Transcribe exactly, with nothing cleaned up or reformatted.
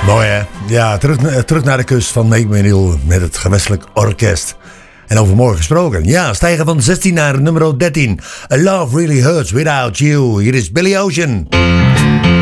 Mooi hè? Ja, terug, terug naar de kust van Meekmeniel met het gewestelijk orkest. En over morgen gesproken. Ja, stijgen van zestien naar nummer dertien. A Love Really Hurts Without You. Hier is Billy Ocean.